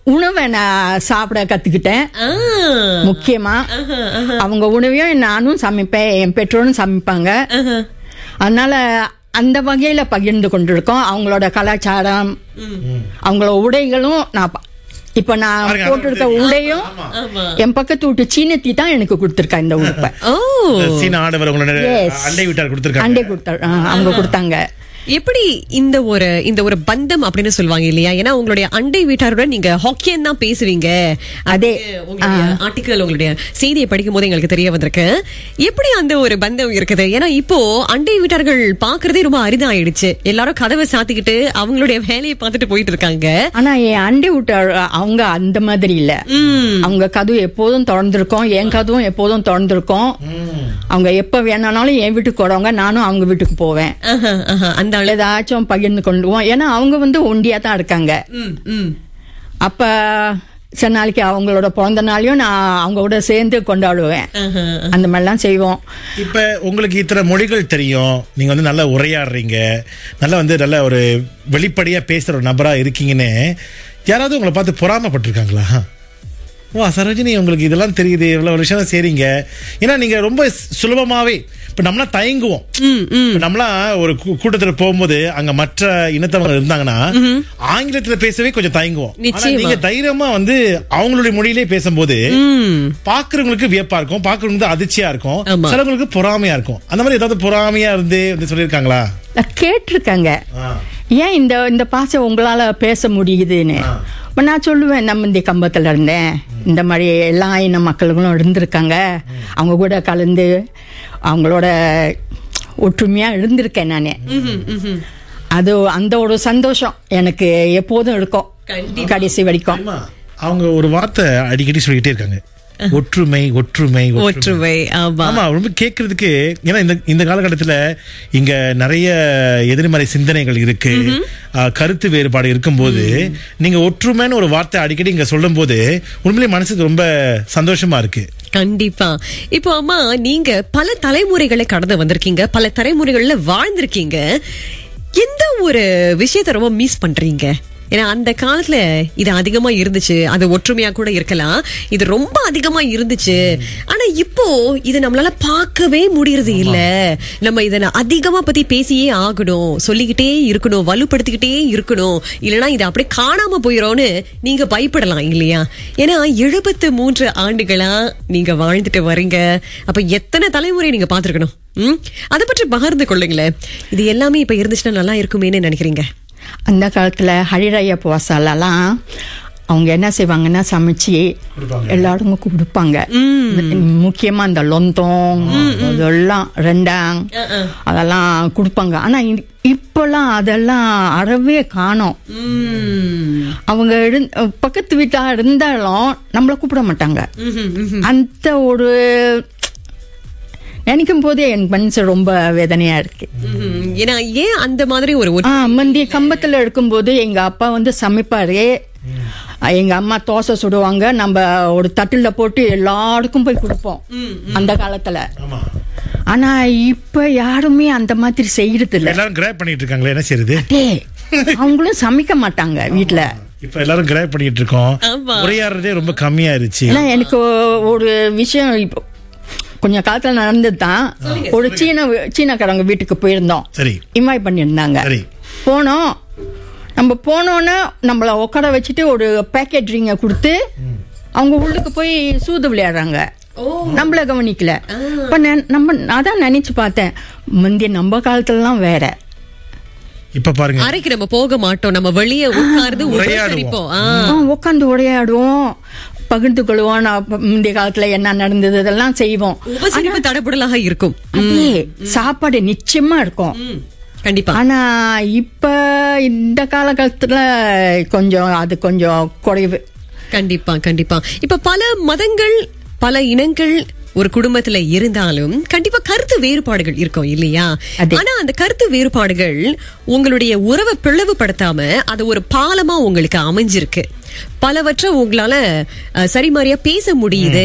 உணவை நான் சாப்பிட கத்துக்கிட்டேன். முக்கியமா அவங்க உணவையும் நானும் சமைப்பேன், என் பெற்றோரும் சமைப்பாங்க. அதனால அந்த வகையில பகிர்ந்து கொண்டிருக்கோம். அவங்களோட கலாச்சாரம், அவங்களோட உடைகளும் இப்ப நான் போட்டிருக்க உடையும் என் பக்கத்து வீட்டு சீனத்தி தான் எனக்கு கொடுத்திருக்கா இந்த உடுப்பை. அண்டை கொடுத்தாரு, அவங்க கொடுத்தாங்க. எப்படி இந்த ஒரு பந்தம் அப்படின்னு சொல்லுவாங்க இல்லையா? ஏன்னா உங்களுடைய அண்டை வீட்டாருடன் நீங்க ஹாக்கியன் தான் பேசுவீங்க. அதே ஆர்டிக்கல் உங்களுடைய செய்தியை படிக்கும் போது எங்களுக்கு தெரிய வந்திருக்கு. எப்படி அந்த ஒரு பந்தம் இருக்குது? ஏன்னா இப்போ அண்டை வீட்டார்கள் பாக்குறதே ரொம்ப அரிதாயிடுச்சு. எல்லாரும் கதவை சாத்திக்கிட்டு அவங்களுடைய வேலையை பார்த்துட்டு போயிட்டு இருக்காங்க. ஆனா என் அண்டை வீட்டார் அவங்க அந்த மாதிரி இல்ல. அவங்க கதவு எப்போதும் திறந்திருக்கோம், என் கதவும் எப்போதும் திறந்திருக்கோம். அவங்க எப்ப வேணாலும் என் வீட்டுக்கு வரவங்க, நானும் அவங்க வீட்டுக்கு போவேன். ஏதாச்சும் பகிர்ந்து கொள்ளுவோம். ஏன்னா அவங்க ஒண்டியா தான் இருக்காங்க. அப்ப சில நாளைக்கு அவங்களோட பிறந்த நாளையும் நான் அவங்களோட சேர்ந்து கொண்டாடுவேன். அந்த மாதிரிலாம் செய்வோம். இப்ப உங்களுக்கு இத்தனை மொழிகள் தெரியும், நீங்க நல்லா உரையாடுறீங்க, நல்லா நல்ல ஒரு வெளிப்படையா பேசுற ஒரு நபரா இருக்கீங்கன்னு யாராவது உங்களை பார்த்து பொறாமப்பட்டிருக்காங்களா? வா சரோஜினி, உங்களுக்கு இதெல்லாம் தெரியுது, இவ்வளவு விஷயம் செய்றீங்க. ஏன்னா நீங்க ரொம்ப சுலபமாவே, இப்ப நம்மளாம் தயங்குவோம். நம்மளாம் ஒரு கூட்டத்துல போகும்போது அங்க மற்ற இனத்தவங்க இருந்தாங்கன்னா ஆங்கிலத்துல பேசவே கொஞ்சம் தயங்குவோம். நீங்க தைரியமா அவங்களுடைய மொழியிலே பேசும்போது பாக்குறவங்களுக்கு வியப்பா இருக்கும், பாக்குறவங்களுக்கு அதிர்ச்சியா இருக்கும், சிலவங்களுக்கு பொறாமையா இருக்கும். அந்த மாதிரி ஏதாவது பொறாமையா இருந்து சொல்லியிருக்காங்களா? கேட்டிருக்காங்க, ஏன் இந்த பாசை உங்களால பேச முடியுதுன்னு. நான் சொல்லுவேன், நம்ம இந்த கம்பத்துல இருந்தேன், இந்த மாதிரி எல்லா இன மக்களும் இருந்திருக்காங்க, அவங்க கூட கலந்து அவங்களோட ஒற்றுமையா இருந்திருக்கேன் நானே. அது அந்த ஒரு சந்தோஷம் எனக்கு எப்போதும் இருக்கும் கடைசி வரைக்கும். அவங்க ஒரு வார்த்தை அடிக்கடி சொல்லிக்கிட்டே இருக்காங்க, ஒற்றுமை ஒற்றுமை ஒற்றுமை. ஆமா, ரொம்ப கேட்கறதுக்கு. ஏன்னா இந்த காலகட்டத்துல இங்க நிறைய எதிர்மறை சிந்தனைகள் இருக்கு, கருத்து வேறுபாடு இருக்கும்போது நீங்க ஒற்றுமைன்னு ஒரு வார்த்தை அடிக்கடி இங்க சொல்லும் போது உண்மையிலேயே மனசுக்கு ரொம்ப சந்தோஷமா இருக்கு. கண்டிப்பா. இப்போ அம்மா, நீங்க பல தலைமுறைகளை கடந்து வந்திருக்கீங்க, பல தலைமுறைகள்ல வாழ்ந்திருக்கீங்க. எந்த ஒரு விஷயத்தை ரொம்ப மிஸ் பண்றீங்க? ஏன்னா அந்த காலத்துல இது அதிகமா இருந்துச்சு, அது ஒற்றுமையா கூட இருக்கலாம், இது ரொம்ப அதிகமா இருந்துச்சு. ஆனா இப்போ இது நம்மளால பார்க்கவே முடியறது இல்ல. நம்ம இதை அதிகமா பத்தி பேசியே ஆகணும், சொல்லிக்கிட்டே இருக்கணும், வலுப்படுத்திக்கிட்டே இருக்கணும், இல்லைன்னா இது அப்படியே காணாம போயிடும்னு நீங்க பயப்படலாம் இல்லையா? ஏன்னா 73 ஆண்டுகளா நீங்க வாழ்ந்துட்டு வரீங்க. அப்ப எத்தனை தலைமுறை நீங்க பாத்துருக்கணும். அதை பற்றி பகிர்ந்து கொள்ளுங்களேன். இது எல்லாமே இப்ப இருந்துச்சுன்னா நல்லா இருக்குமேன்னு நினைக்கிறீங்க? அந்த காலத்துல ஹரிராய புவாசாலெல்லாம் அவங்க என்ன செய்வாங்கன்னா சமைச்சு எல்லாரும் கொடுப்பாங்க. முக்கியமா இந்த லொந்தோங் அதெல்லாம் ரெண்டாங் அதெல்லாம் கொடுப்பாங்க. ஆனா இப்பெல்லாம் அதெல்லாம் அறவே காணோம். அவங்க பக்கத்து வீட்டா இருந்தாலும் நம்மள கூப்பிட மாட்டாங்க. அந்த ஒரு நினைக்கும் போதே என் மனசு ரொம்ப வேதனையா இருக்கு. ஏன்னா ஏன் அந்த மாதிரி ஒரு முந்தைய கம்பத்துல இருக்கும்போது எங்க அப்பா சமைப்பாரு, எங்க அம்மா தோசை சுடுவாங்க, நம்ம ஒரு தட்டுல போட்டு எல்லாருக்கும் போய் கொடுப்போம் அந்த காலத்துல. ஆனா இப்ப யாருமே அந்த மாதிரி செய்யறது இல்ல. எல்லாரும் கிராப் பண்ணிட்டு இருக்காங்களே, என்ன செய்யறது? அவங்களும் சமைக்க மாட்டாங்க வீட்டுல. இப்ப எல்லாரும் கிராப் பண்ணிட்டு இருக்கோம், உரையாடுறதே ரொம்ப கம்மியாயிருச்சு. எனக்கு ஒரு விஷயம் இப்போ கொஞ்ச காலத்துல நடந்ததுதான். ஒரு சீனக்காரங்க வீட்டுக்கு போயிருந்தோம், இன்வைட் பண்ணியிருந்தாங்க. போனோம், நம்ம போனோன்னு நம்மள உட்கார வச்சுட்டு ஒரு பேக்கெட் ட்ரிங்க கொடுத்து அவங்க உள்ளுக்கு போய் சூது விளையாடுறாங்க. நம்மள கவனிக்கல. நம்ம அதான் நினைச்சு பார்த்தேன், முந்தைய நம்ம காலத்துலலாம் வேற. இப்ப பாருங்க, அறைக்கு நம்ம போக மாட்டோம், நம்ம வெளியே உட்கார்ந்து உட்கார்ந்து உரையாடுவோம், பகிர்ந்து கொள்வோம். முந்தைய காலத்துல என்ன நடந்தது இதெல்லாம் செய்வோம். தடபுடலாக இருக்கும், சாப்பாடு நிச்சயமா இருக்கும் கண்டிப்பா. ஆனா இப்ப இந்த காலகட்டத்துல அது கொஞ்சம் குறைவு. கண்டிப்பா கண்டிப்பா. இப்ப பல மதங்கள் பல இனங்கள் ஒரு குடும்பத்துல இருந்தாலும் கண்டிப்பா கருத்து வேறுபாடுகள் இருக்கும் இல்லையா? ஆனா அந்த கருத்து வேறுபாடுகள் உங்களுடைய உறவை பிளவுபடுத்தாம அது ஒரு பாலமா உங்களுக்கு அமைஞ்சிருக்கு. பலவற்றை உங்களால சரிமாரியா பேச முடியுது.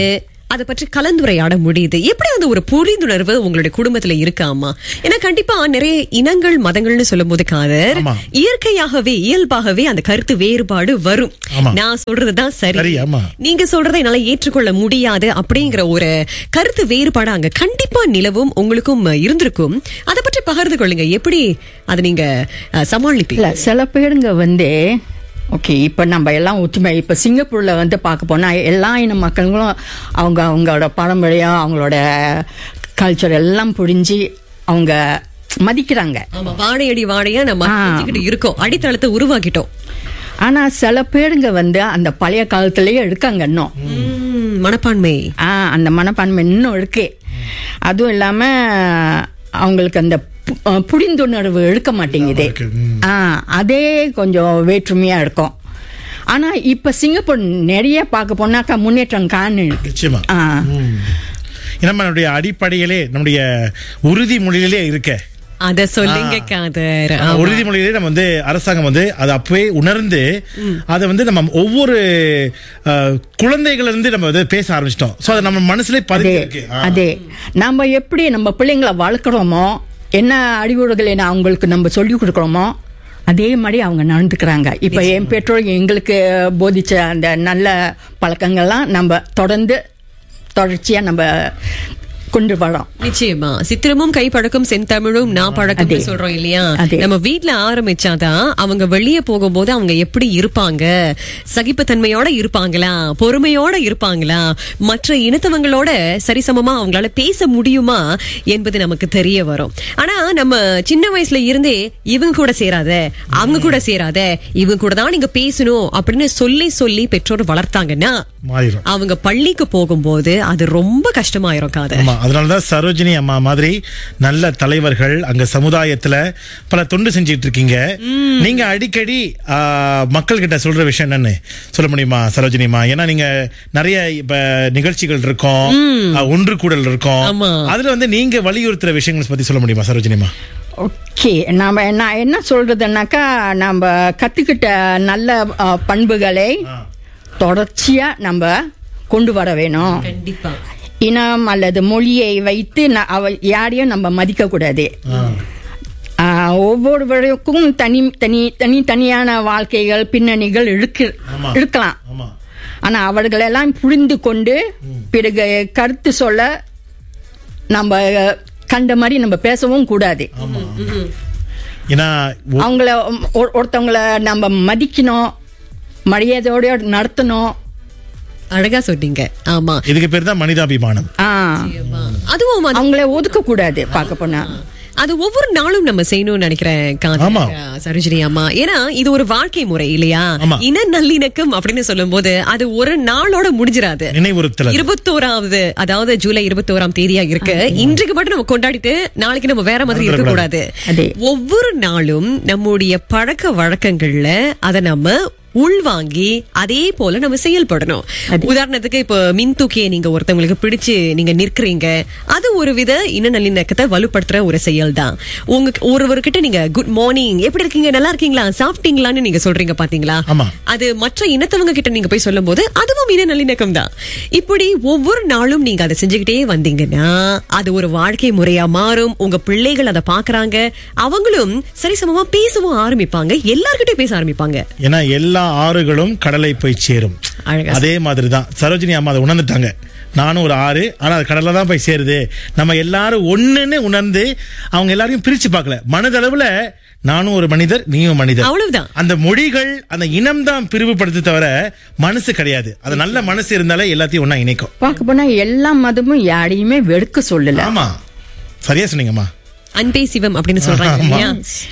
அதை பற்றி கலந்துரையாட முடியுது. எப்படி அந்த ஒரு புரிந்துணர்வு உங்களுடைய குடும்பத்துல இருக்காமா? ஏன்னா கண்டிப்பா நிறைய இனங்கள் மதங்கள்னு சொல்லும் போது காதர் இயற்கையாகவே இயல்பாகவே அந்த கருத்து வேறுபாடு வரும். நான் சொல்றதுதான் சரி, நீங்க சொல்றதை என்னால ஏற்றுக்கொள்ள முடியாது அப்படிங்கிற ஒரு கருத்து வேறுபாடு அங்க கண்டிப்பா நிலவும், உங்களுக்கும் இருந்திருக்கும். அதை பற்றி பகிர்ந்து கொள்ளுங்க. எப்படி அதை நீங்க சமாளிப்பீங்க? சில பேருங்க ஓகே, இப்ப நம்ம எல்லாம் ஒற்றுமை. இப்ப சிங்கப்பூர்ல பார்க்க போனா எல்லா இன மக்களும் அவங்களோட பாரம்பரியம், அவங்களோட கல்ச்சர் எல்லாம் புரிஞ்சு அவங்க மதிக்கிறாங்க. வாழையடி வாழையா நம்ம இருக்கோம், அடித்தளத்தை உருவாக்கிட்டோம். ஆனா சில பேருங்க அந்த பழைய காலத்திலேயே இருக்காங்க இன்னும். மனப்பான்மை, அந்த மனப்பான்மை இன்னும் இருக்கு. அதுவும் இல்லாம அவங்களுக்கு அந்த புரிந்துணர்வு எடுக்க மாட்டேங்குது. அதே கொஞ்சம் வேற்றுமையா இருக்கும். ஆனா இப்ப சிங்கப்பூர் நிறைய பார்க்க போனாக்கா முன்னேற்றம் காணு. நம்மளுடைய அடிப்படையிலே நம்முடைய உறுதிமொழியிலே இருக்க அத சொல்லுங்க காதர். உறுதிமொழியிலே நம்ம அரசாங்கம் அதை அப்பவே உணர்ந்து அதை நம்ம ஒவ்வொரு குழந்தைகள் இருந்து நம்ம பேச ஆரம்பிச்சிட்டோம். சோ அது நம்ம மனசுல பதிஞ்சிருக்கு. அதே நம்ம எப்படி நம்ம பிள்ளைங்களை வளர்க்கிறோமோ, என்ன அறிவுரைகள் என்ன அவங்களுக்கு நம்ம சொல்லி கொடுக்கறோமோ அதே மாதிரி அவங்க நடந்துக்கிறாங்க. இப்ப என் பெற்றோர் எங்களுக்கு போதிச்ச அந்த நல்ல பழக்கங்கள்லாம் நம்ம தொடர்ச்சியா நம்ம கொண்டு வரோம். நிச்சயமா சித்திரமும் கை பழக்கம் செந்தமிழும் நான் பழக்கம் சொல்றோம் இல்லையா? நம்ம வீட்டுல ஆரம்பிச்சாதான் அவங்க வெளியே போகும்போது அவங்க எப்படி இருப்பாங்க, சகிப்புத்தன்மையோட இருப்பாங்களா, பொறுமையோட இருப்பாங்களா, மற்ற இனத்தவங்களோட சரிசமமா அவங்களால பேச முடியுமா என்பது நமக்கு தெரிய வரும். ஆனா நம்ம சின்ன வயசுல இருந்தே இவங்க கூட சேராத, அவங்க கூட சேராத, இவங்க கூட தான் நீங்க பேசணும் அப்படின்னு சொல்லி சொல்லி பெற்றோர் வளர்த்தாங்கன்னா அவங்க பள்ளிக்கு போகும்போது அது ரொம்ப கஷ்டமாயிரும் காதல். அதனாலதான் சரோஜினி அம்மா மாதிரி நல்ல தலைவர்கள் அங்க சமுதாயத்துல பல தொண்டு செஞ்சிட்டு இருக்கீங்க. நீங்க அடிக்கடி மக்கள் கிட்ட சொல்ற விஷயம் என்னன்னு சொல்ல முடியுமா சரோஜினிமா? ஏன்னா நீங்க நிறைய இப்ப நிகழ்ச்சிகள் இருக்கும், ஒன்று கூடல் இருக்கும், அதுல நீங்க வலியுறுத்துற விஷயங்களை பத்தி சொல்ல முடியுமா சரோஜினிமா? ஓகே, நான் என்ன சொல்றதுன்னாக்கா, நம்ம கத்துக்கிட்ட நல்ல பண்புகளை தொடர்ச்சியா நம்ம கொண்டு வர வேணும். கண்டிப்பா இனம் அல்லது மொழியை வைத்து யாரையும் நம்ம மதிக்க கூடாது. ஒவ்வொருவருக்கும் தனியான வாழ்க்கைகள் பின்னணிகள் இருக்கலாம். ஆனா அவர்களெல்லாம் புரிந்து கொண்டு பிறகு கருத்து சொல்ல நம்ம கண்ட மாதிரி நம்ம பேசவும் கூடாது. அவங்கள ஒருத்தவங்கள நம்ம மதிக்கணும், மரியாதையோட நடத்தணும். அழகா சொன்னீங்க. ஆமா, இதுக்கு பேர் தான் மனிதாபிமானம். அதுவும் அவங்கள ஒதுக்க கூடாது. பார்க்க போனா அது ஒவ்வொரு நாளும் நம்ம செய்யணும்னு நினைக்கிறேன் சரோஜினி அம்மா. ஏன்னா இது ஒரு வாழ்க்கை முறை இல்லையா? இன நல்லிணக்கம் அப்படின்னு சொல்லும் போது அது ஒரு நாளோட முடிஞ்சிடாது. 21வது, அதாவது ஜூலை 21ஆம் தேதியா இருக்கு. இன்றைக்கு மட்டும் நம்ம கொண்டாடிட்டு நாளைக்கு நம்ம வேற மாதிரி இருக்க கூடாது. ஒவ்வொரு நாளும் நம்முடைய பழக்க வழக்கங்கள்ல அதை நம்ம உள்வாங்கி அதே போல நம்ம செயல்படணும். உதாரணத்துக்கு இப்ப மின் தூக்கியை நீங்க ஒருத்தவங்களுக்கு பிடிச்சு நீங்க நிற்கிறீங்க, அது ஒரு வித இன நல்லிணக்கத்தை வலுப்படுத்துற ஒரு செயல் தான். ஒருவர்கிட்ட நீங்க குட் மார்னிங், எப்படி இருக்கீங்க, நல்லா இருக்கீங்களா, சாப்பிட்டீங்களான்னு நீங்க சொல்றீங்க பாத்தீங்களா? அது மற்ற இனத்தவங்க கிட்ட நீங்க போய் சொல்லும் போது அதுவும் இன நல்லிணக்கம் தான். இப்படி ஒவ்வொரு நாளும் நீங்க அதை செஞ்சுக்கிட்டே வந்தீங்கன்னா அது ஒரு வாழ்க்கை முறையா மாறும். உங்க பிள்ளைகள் அதை பாக்குறாங்க, அவங்களும் சரிசமமா பேசவும் ஆரம்பிப்பாங்க, எல்லார்கிட்டயும் பேச ஆரம்பிப்பாங்க. ஏன்னா எல்லா ஆறுகளும் கடலை போய் சேரும். அதே மாதிரிதான் சரோஜினி அம்மா அதை உணர்ந்துட்டாங்க. நானும் ஒரு ஆறு, ஆனா அது கடல்ல தான் போய் சேருது. நம்ம எல்லாரும் ஒண்ணுன்னு உணர்ந்து அவங்க எல்லாரையும் பிரிச்சு பார்க்கல. மனதளவுல நானும் ஒரு மனிதர், நீயும் மனிதர், அவ்வளவுதான். அந்த மொழிகள் அந்த இனம் தான் பிரிவுபடுத்த தவிர மனசு கிடையாது. அது நல்ல மனசு இருந்தாலே எல்லாத்தையும் ஒன்னா இணைக்கும். பார்க்க போனா எல்லா மதமும் யாரையுமே வெறுக்க சொல்லல. ஆமா, சரியா சொன்னீங்கம்மா. அன்பே சிவம் அப்படின்னு சொல்றாங்க இல்லையா?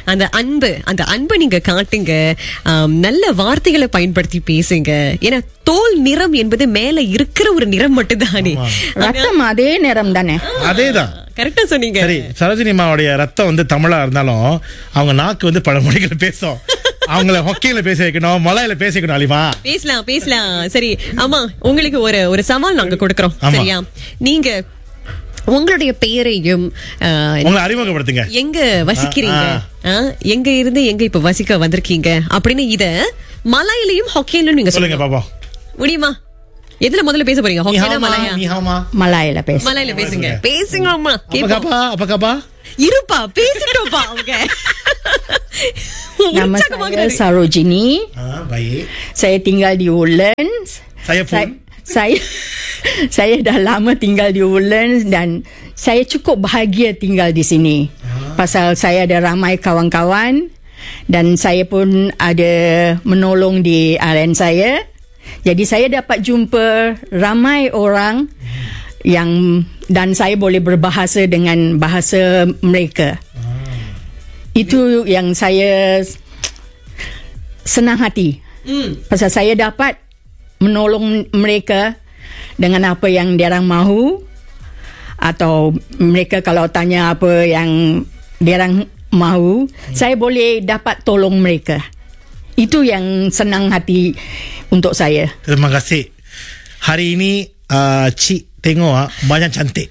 அந்த அன்பை நீங்க காட்டுங்க, நல்ல வார்த்தைகளை பயன்படுத்தி பேசுங்க. ஏன்னா தோல் நிறம் என்பது மேல இருக்கிற ஒரு நிறம் மட்டும்தானே, ரத்தம் அதே நிறம் தானே. அதேதான், கரெக்டா சொன்னீங்க. சரி, சரோஜினி அம்மாவுடைய ரத்தம் தமிழா இருந்தாலும் அவங்க நாக்கு பல மொழிகளை பேசும். அவங்கள ஹொக்கையில பேச வைக்கணும், மலையில பேச வைக்கணும். அலிமா பேசலாம். சரி ஆமா, உங்களுக்கு ஒரு சவால் நாங்க கொடுக்கறோம். சரியா? நீங்க உங்களுடைய பெயரையும் அறிமுகப்படுத்துங்க. எங்க வசிக்கிறீங்க, எங்க இருந்து எங்க இப்ப வசிக்க வந்திருக்கீங்க அப்படின்னு இத மலையிலையும் ஹொக்கையிலும் நீங்க சொல்லுங்க பாப்பா. முடியுமா? எதுல முதல்ல பேச போறீங்க? ஹோக்கியனா மலாயா? மலாயில மலாயில பேசுங்க. பேசுங்க அம்மா. apa khabar? இருப்பா பேசிட்டோம்ப்பா அவங்க. Nama saya Sarojini. Baik. Saya tinggal di Woodlands. Saya dah lama tinggal di Woodlands dan saya cukup bahagia tinggal di sini. Pasal saya ada ramai kawan-kawan dan saya pun ada menolong di aren saya. Jadi saya dapat jumpa ramai orang yang dan saya boleh berbahasa dengan bahasa mereka. Itu yang saya senang hati. Pasal saya dapat menolong mereka dengan apa yang diorang mahu, atau mereka kalau tanya apa yang diorang mahu, saya boleh dapat tolong mereka. Itu yang senang hati untuk saya. Terima kasih. Hari ini Cik tengok banyak cantik.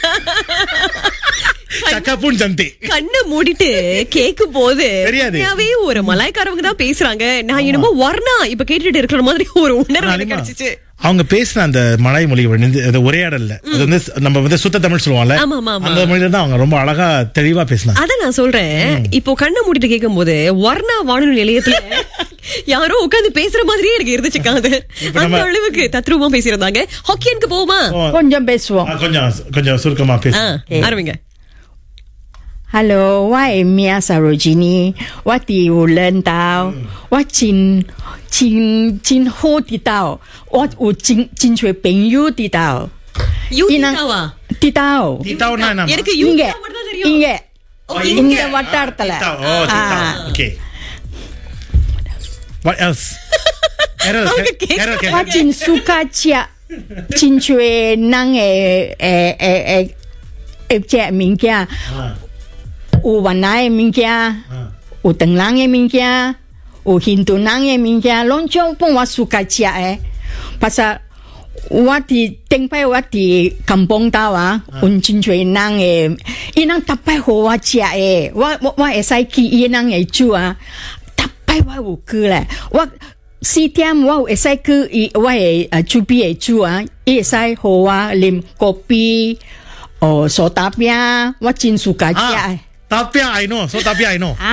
Cakap pun cantik. கண்ணை மூடிட்டு கேக்கும் போது தெரியாது. ஒரு மலாய்க்காரவங்க தான் பேசுறாங்க. நான் என்னமோ வர்ணா இப்ப கேட்டுட்டு இருக்கிற மாதிரி ஒரு உணர்வு எனக்கு கிடைச்சிச்சு. அவங்க பேசுன அந்த மலாய் மொழி உரையாடல்ல அது வந்து நம்ம வந்து சுத்த தமிழ் சொல்லுவோம்ல, அந்த மொழியில தான் அவங்க ரொம்ப அழகா தெளிவா பேசினாங்க. அத நான் சொல்றேன். இப்போ கண்ணை மூடிட்டு கேட்கும் போது வர்ணா வானொலி நிலையத்துல யாரோ உட்கார்ந்து பேசுற மாதிரியே எனக்கு இருந்துச்சு காது. அந்த அளவுக்கு தத்ரூபமா பேசியிருந்தாங்க. ஹாக்கியனுக்கு போவோமா? கொஞ்சம் பேசுவோம். கொஞ்சம் சுருக்கமா பேசுவோம். ஆரம்பிங்க. Hello, wa Mia Sarojini. Wa ti Wulan tao. Wa chin ho ti tao. Wa u chin chue peng yu ti tao. You திதாவா? Titao na nama. எனக்கு யூ மட்டும் தான் தெரியும். இங்க வட்டாரத்துல. Okay. What else? Wa chin suka chia. Chin chue nang che ming kia. U wanai mingkia, u tenglang mingkia, u hintunang mingkia, loncong pun wa suka cia pasal wati tengpai wati kampung tawa uncin cui nang inang tapai ho wa cia wa esai ki inang chu tapai wa u ke le wa si tiam wa esai ke wa chupi chu esai ho wa lim kopi o sotapia wa cin suka cia Tapia I know. So Tapia I know.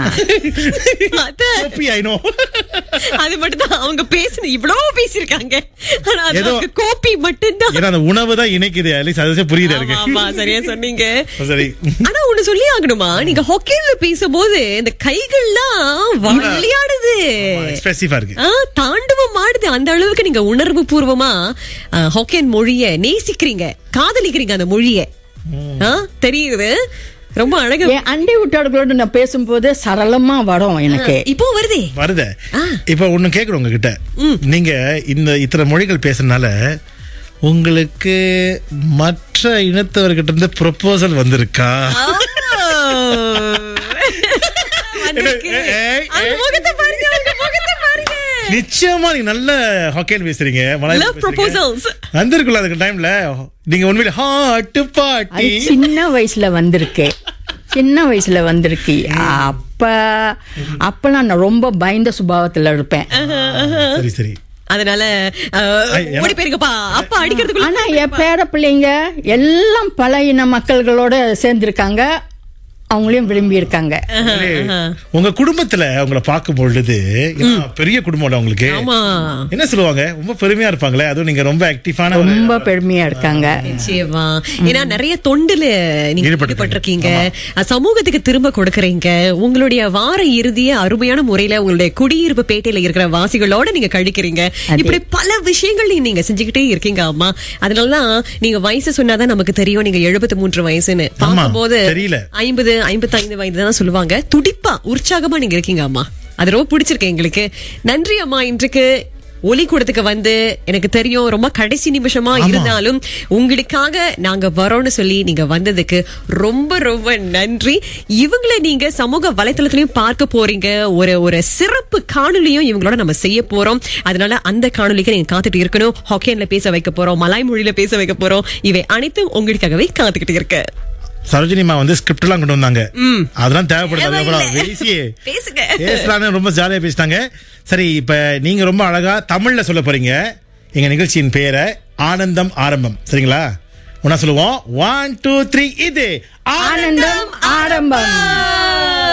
Kopi I know. அது மட்டும் தான் அவங்க பேசுன இவ்வளவு பேசிருக்காங்க. ஆனா அது கோபி மட்டும் தான். ஏன்னா அந்த உணவு தான் இணைக்குது. அட்லீஸ்ட் அதுவே புரியுது எனக்கு. ஆமா சரியா சொன்னீங்க. சரி. ஆனா ஒன்னு சொல்லி ஆகணுமா, நீங்க ஹாக்கியில பேசும்போது இந்த கைகள்லாம் விளையாடுது. எக்ஸ்பிரசிவா இருக்கு. தாண்டவம் ஆடுது. அந்த அளவுக்கு நீங்க உணர்வு பூர்வமா ஹாக்கியன் மொழியை நேசிக்கிறீங்க, காதலிக்கிறீங்க அந்த மொழியை. தெரியுது. ரொம்ப அழகா. அண்டை விட்டாளர்களோட நான் பேசும்போது சரளமா வரும் எனக்கு. இப்போ வருது. இப்ப ஒண்ணு கேக்குறோம் உங்ககிட்ட. நீங்க இந்த இத்தனை மொழிகள் பேசுறதுனால உங்களுக்கு மற்ற இனத்தவர்கிட்ட இருந்து ப்ரொபோசல் வந்திருக்கா? நிச்சயமா நீங்க நல்ல ஹாக்கியன் பேசுறீங்க. வந்திருக்குல்ல அந்த டைம்ல நீங்க உண்மையில ஹாட் பாட்டி சின்ன வயசுல வந்திருக்கு. அப்ப நான் ரொம்ப பயந்த சுபாவத்துல இருப்பேன். சரி அதனால ஓடி போயிருக்கப்பா அப்பா அடிக்கிறதுக்குள்ள. ஆனா என் பேர பிள்ளைங்க எல்லாம் பல இன மக்கள்களோட சேர்ந்திருக்காங்க, அவங்களையும் விரும்பி இருக்காங்க. உங்க குடும்பத்துல அவங்கள பார்க்கும் பொழுது பெரிய குடும்பம் உங்களுக்கு என்ன சொல்லுவாங்க? ரொம்ப பெருமையா இருப்பாங்களே, அதுவும் நீங்க ரொம்ப ஆக்டிவான ரொம்ப பெருமையா இருக்காங்க. நிச்சயமா. ஏன்னா நிறைய தொண்டுல நீங்க ஈடுபட்டிருக்கீங்க, சமூகத்துக்கு திரும்ப கொடுக்கறீங்க. உங்களுடைய வார இறுதிய அருமையான முறையில உங்களுடைய குடியிருப்பு பேட்டையில இருக்கிற வாசிகளோட நீங்க கழிக்கிறீங்க. இப்படி பல விஷயங்கள் நீங்க செஞ்சுக்கிட்டே இருக்கீங்க அம்மா. அதனாலதான் நீங்க வயசு சொன்னாதான் நமக்கு தெரியும் நீங்க 73 வயசுன்னு. பார்க்கும்போது 50-55 வயது தான் சொல்லுவாங்க. துடிப்பா உற்சாகமா நீங்க இருக்கீங்க அம்மா. அது ரொம்ப பிடிச்சிருக்கு எங்களுக்கு. நன்றி அம்மா. இன்றைக்கு ஒலி கூடத்துக்கு வந்து எனக்கு தெரியும் ரொம்ப கடைசி நிமிஷமா இருந்தாலும் உங்களுக்காக நாங்க வரோம்னு சொல்லி நீங்க வந்ததுக்கு ரொம்ப ரொம்ப நன்றி. இவங்களை நீங்க சமூக வலைத்தளத்திலையும் பார்க்க போறீங்க. ஒரு சிறப்பு காணொலியும் இவங்களோட நம்ம செய்ய போறோம். அதனால அந்த காணொலிக்கு நீங்க காத்துட்டு இருக்கணும். ஹாக்கியன்ல பேச வைக்க போறோம், மலாய் மொழியில பேச வைக்க போறோம். இவை அனைத்தும் உங்களுக்காகவே காத்துக்கிட்டு இருக்கு. சரோஜினிமா வந்து ஸ்கிரிப்ட் எல்லாம் கொண்டு வந்தாங்க, அதெல்லாம் தேவைப்படுது. பேசலான்னு ரொம்ப ஜாலியா பேசிட்டாங்க. சரி, இப்ப நீங்க ரொம்ப அழகா தமிழ்ல சொல்ல போறீங்க. எங்க நிகழ்ச்சியின் பெயரை ஆனந்தம் ஆரம்பம். சரிங்களா? ஒன்னா சொல்லுவோம். 1 2 3. இது ஆனந்தம் ஆரம்பம்.